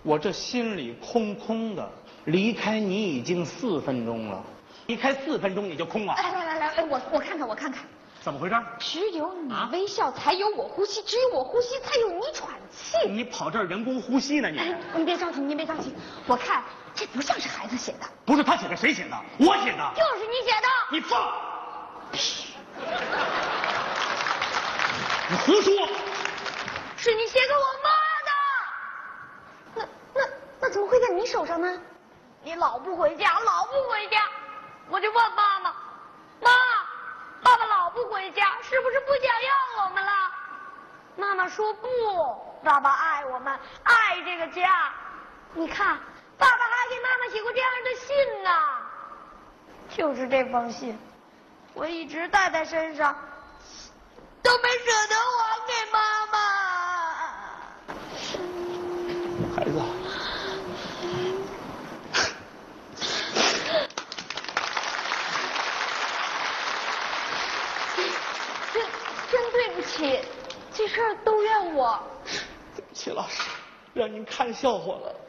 我这心里空空的。离开你已经4分钟了，离开4分钟你就空了。 来，我看看，我看看， 怎么回事？ 只有你微笑，才有我呼吸；只有我呼吸，才有你喘气。 你跑这儿人工呼吸呢？你您别着急，您别着急。我看这不像是孩子写的。 不是他写的，谁写的？我写的。 就是你写的。 你放！你胡说！ 是你写给我妈的。那怎么会在你手上呢？你老不回家，老不回家，我就问妈妈，爸爸老不回家，是不是不想要我们了？妈妈说不，爸爸爱我们，爱这个家。你看，爸爸还给妈妈写过这样的信呢。就是这封信，我一直带在身上，都没舍得还给妈妈。 孩子。 真对不起，这事儿都怨我。 对不起，老师，让您看笑话了。